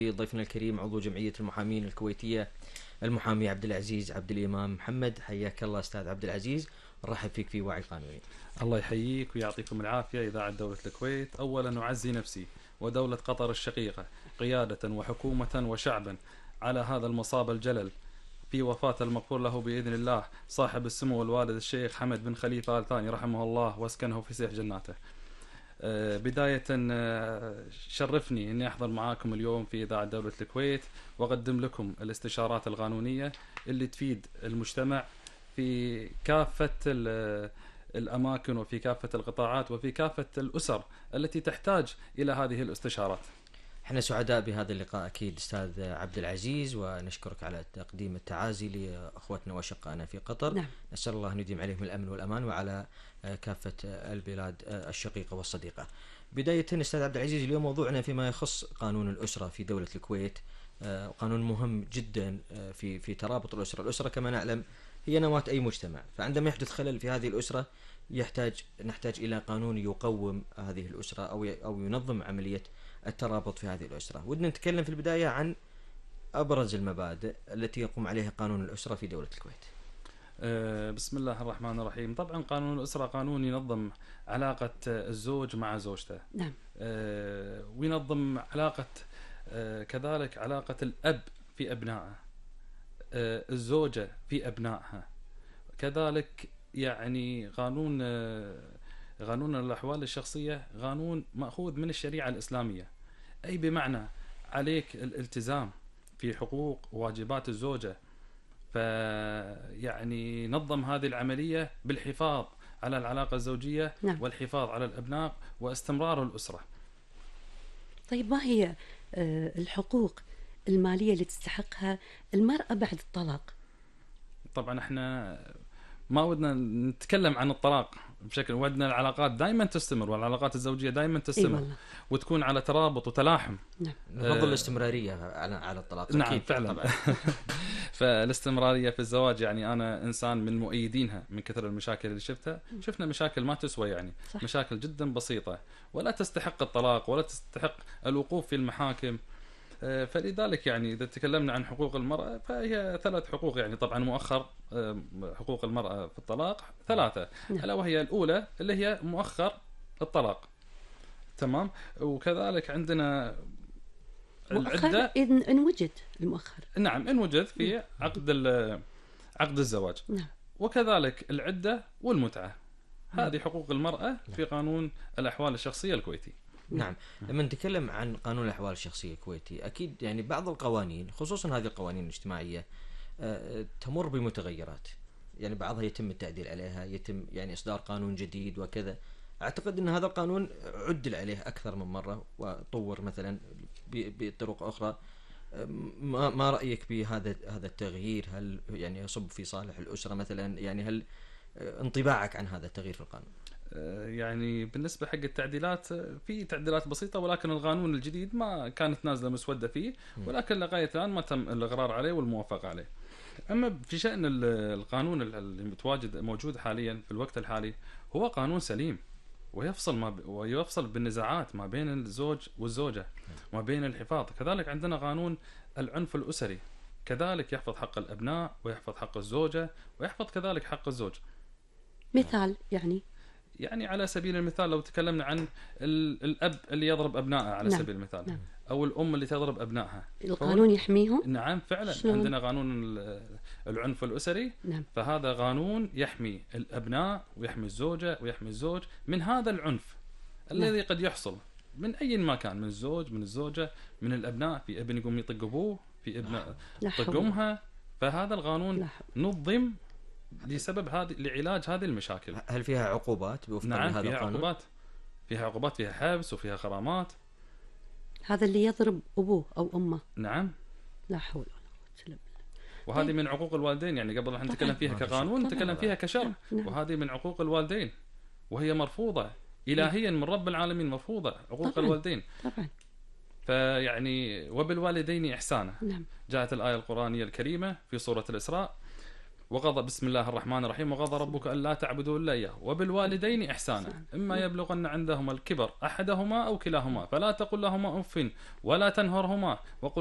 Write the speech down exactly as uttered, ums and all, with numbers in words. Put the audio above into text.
ضيفنا الكريم عضو جمعية المحامين الكويتية المحامي عبد العزيز عبد الإمام محمد. حياك الله أستاذ عبد العزيز، نرحب فيك في وعي قانوني. الله يحييك ويعطيكم العافية. إذاعة دولة الكويت، أولا أعزي نفسي ودولة قطر الشقيقة قيادة وحكومة وشعبا على هذا المصاب الجلل في وفاة المغفور له بإذن الله صاحب السمو والوالد الشيخ حمد بن خليفة آل ثاني رحمه الله واسكنه في سيح جناته. بداية شرفني أني أحضر معاكم اليوم في إذاعة دولة الكويت وأقدم لكم الاستشارات القانونية اللي تفيد المجتمع في كافة الأماكن وفي كافة القطاعات وفي كافة الأسر التي تحتاج إلى هذه الاستشارات. احنا سعداء بهذا اللقاء أكيد أستاذ عبد العزيز، ونشكرك على تقديم التعازي لأخوتنا وأشقائنا في قطر. نعم. نسأل الله أن يديم عليهم الأمن والأمان وعلى كافة البلاد الشقيقة والصديقة. بداية أستاذ عبد العزيز، اليوم موضوعنا فيما يخص قانون الأسرة في دولة الكويت. قانون مهم جدا في في ترابط الأسرة. الأسرة كما نعلم هي نواة أي مجتمع، فعندما يحدث خلل في هذه الأسرة يحتاج نحتاج إلى قانون يقوم هذه الأسرة أو أو ينظم عملية الترابط في هذه الأسرة. ودنا نتكلم في البداية عن أبرز المبادئ التي يقوم عليها قانون الأسرة في دولة الكويت. أه بسم الله الرحمن الرحيم. طبعا قانون الأسرة قانون ينظم علاقة الزوج مع زوجته. نعم. أه وينظم علاقة أه كذلك علاقة الأب في أبنائه، أه الزوجة في أبنائها. كذلك يعني قانون أه قانون الأحوال الشخصية قانون مأخوذ من الشريعة الإسلامية، أي بمعنى عليك الالتزام في حقوق وواجبات الزوجة. فيعني نظم هذه العملية بالحفاظ على العلاقة الزوجية. نعم. والحفاظ على الأبناء واستمرار الأسرة. طيب، ما هي الحقوق المالية اللي تستحقها المرأة بعد الطلاق؟ طبعا احنا ما ودنا نتكلم عن الطلاق بشكل، ودنا العلاقات دائما تستمر والعلاقات الزوجية دائما تستمر. أيوة، وتكون على ترابط وتلاحم. نعم. نفضل الاستمرارية على على الطلاق. نعم فعلا. فالاستمرارية في الزواج يعني أنا إنسان من مؤيدينها من كثر المشاكل اللي شفتها. شفنا مشاكل ما تسوى، يعني صح. مشاكل جدا بسيطة ولا تستحق الطلاق ولا تستحق الوقوف في المحاكم. فلذلك يعني إذا تكلمنا عن حقوق المرأة فهي ثلاث حقوق. يعني طبعا مؤخر حقوق المرأة في الطلاق ثلاثة. ألا وهي الأولى اللي هي مؤخر الطلاق. تمام. وكذلك عندنا العدة إن إن وجد المؤخر. نعم، إن وجد في عقد عقد الزواج. نعم. وكذلك العدة والمتعة. هذه حقوق المرأة في قانون الأحوال الشخصية الكويتي. نعم. لما نتكلم عن قانون الأحوال الشخصية الكويتي، أكيد يعني بعض القوانين خصوصا هذه القوانين الاجتماعية تمر بمتغيرات، يعني بعضها يتم التعديل عليها، يتم يعني إصدار قانون جديد وكذا. أعتقد أن هذا القانون عدل عليه أكثر من مرة وطور مثلا بطرق أخرى. ما ما رأيك بهذا هذا التغيير؟ هل يعني يصب في صالح الأسرة مثلا؟ يعني هل انطباعك عن هذا التغيير في القانون؟ يعني بالنسبة حق التعديلات في تعديلات بسيطة، ولكن القانون الجديد ما كانت نازلة مسودة فيه، ولكن لغاية الآن ما تم الإقرار عليه والموافقة عليه. أما في شأن القانون اللي متواجد موجود حاليا في الوقت الحالي هو قانون سليم ويفصل ما ب... ويفصل بالنزاعات ما بين الزوج والزوجة، ما بين الحفاظ. كذلك عندنا قانون العنف الأسري، كذلك يحفظ حق الأبناء ويحفظ حق الزوجة ويحفظ كذلك حق الزوج. مثال يعني يعني على سبيل المثال لو تكلمنا عن الأب اللي يضرب أبنائه على نعم. سبيل المثال. نعم. أو الأم اللي تضرب أبنائها، القانون يحميهم. نعم فعلا. شلون؟ عندنا قانون العنف الأسري. نعم. فهذا قانون يحمي الأبناء ويحمي الزوجة ويحمي الزوج من هذا العنف. نعم. الذي قد يحصل من أي مكان، من الزوج من الزوجة من الأبناء. في ابن يقوم يطق أبوه، في ابن يطق أمها. فهذا القانون نظم لسبب هذه لعلاج هذه المشاكل. هل فيها عقوبات بوفق نعم لهذا فيها القانون؟ عقوبات فيها عقوبات فيها حبس وفيها غرامات. هذا اللي يضرب أبوه أو أمه. نعم. لا حول ولا قوة إلا بالله. وهذه طيب. من عقوق الوالدين، يعني قبل أن نتكلم فيها كقانون نتكلم فيها كشرع. نعم. وهذه من عقوق الوالدين وهي مرفوضة إلهيا من رب العالمين، مرفوضة عقوق طبعا. الوالدين طبعا. فيعني وبالوالدين إحسانا. نعم. جاءت الآية القرآنية الكريمة في سورة الإسراء وقضى بسم الله الرحمن الرحيم وقضى ربك ألا تعبدوا إلا إياه وبالوالدين إحسانا إما يبلغن عندهما الكبر أحدهما أو كلاهما فلا تقل لهما أف ولا تنهرهما وقل